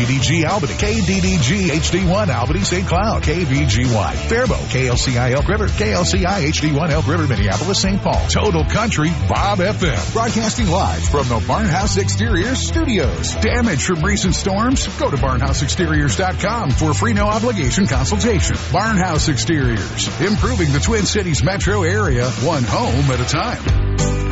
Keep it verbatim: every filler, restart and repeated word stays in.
D D G Albany, K D D G H D one Albany Saint Cloud, K V G Y Faribault, K L C I Elk River, K L C I H D one Elk River, Minneapolis, Saint Paul. Total Country Bob F M. Broadcasting live from the Barnhouse Exteriors studios. Damage from recent storms? Go to barnhouse exteriors dot com for a free no obligation consultation. Barnhouse Exteriors, improving the Twin Cities metro area, one home at a time.